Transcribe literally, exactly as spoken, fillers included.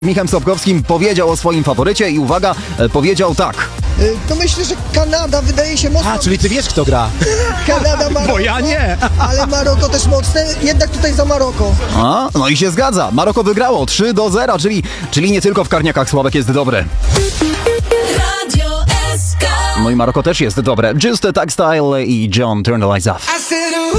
Michem Sobkowskim powiedział o swoim faworycie i uwaga, powiedział tak. Y, To myślę, że Kanada wydaje się mocno... A, czyli ty wiesz, kto gra. Kanada, Maroko, Bo ja nie. ale Maroko też mocne, jednak tutaj za Maroko. A, no i się zgadza. Maroko wygrało trzy do zera, czyli, czyli nie tylko w karniakach Sławek jest dobre. Radio S K. No i Maroko też jest dobre. Just a Textile i John Turn the Lights Off. I said, ooh.